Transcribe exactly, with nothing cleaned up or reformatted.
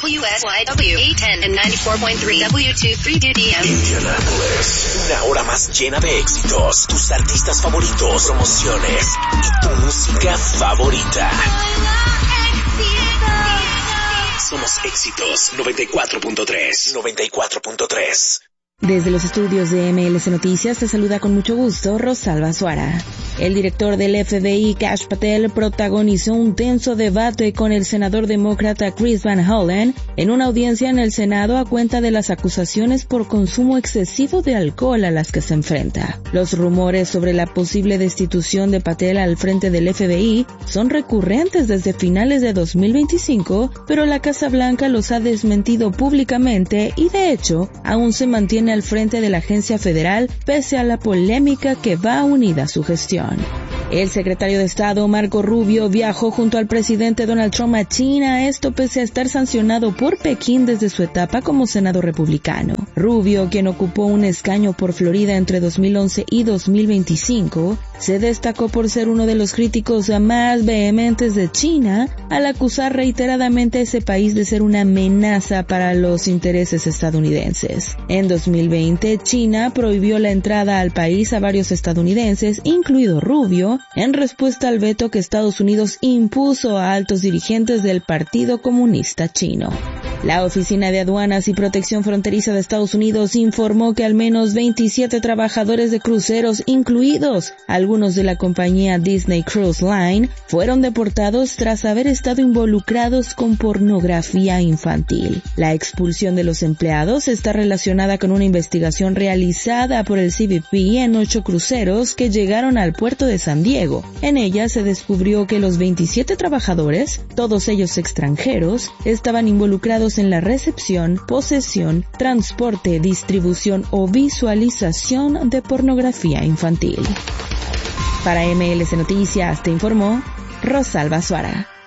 W S Y W eight ten and ninety-four point three W twenty-three D D M. Indianapolis, una hora más llena de éxitos, tus artistas favoritos, promociones y tu música favorita. Somos Éxitos noventa y cuatro punto tres. noventa y cuatro punto tres. Desde los estudios de M L C Noticias te saluda con mucho gusto Rosalba Suara. El director del F B I, Kash Patel, protagonizó un tenso debate con el senador demócrata Chris Van Hollen en una audiencia en el Senado a cuenta de las acusaciones por consumo excesivo de alcohol a las que se enfrenta. Los rumores sobre la posible destitución de Patel al frente del F B I son recurrentes desde finales de dos mil veinticinco, pero la Casa Blanca los ha desmentido públicamente y de hecho aún se mantiene al frente de la agencia federal pese a la polémica que va unida a su gestión. El secretario de Estado Marco Rubio viajó junto al presidente Donald Trump a China, esto pese a estar sancionado por Pekín desde su etapa como senador republicano. Rubio, quien ocupó un escaño por Florida entre dos mil once y dos mil veinticinco, se destacó por ser uno de los críticos más vehementes de China al acusar reiteradamente a ese país de ser una amenaza para los intereses estadounidenses. En dos mil veinte, China prohibió la entrada al país a varios estadounidenses, incluido Rubio, en respuesta al veto que Estados Unidos impuso a altos dirigentes del Partido Comunista Chino. La Oficina de Aduanas y Protección Fronteriza de Estados Unidos informó que al menos veintisiete trabajadores de cruceros, incluidos algunos de la compañía Disney Cruise Line, fueron deportados tras haber estado involucrados con pornografía infantil. La expulsión de los empleados está relacionada con una investigación realizada por el C B P en ocho cruceros que llegaron al puerto de San Diego. En ella se descubrió que los veintisiete trabajadores, todos ellos extranjeros, estaban involucrados en la recepción, posesión, transporte, distribución o visualización de pornografía infantil. Para M L C Noticias te informó Rosalba Suara.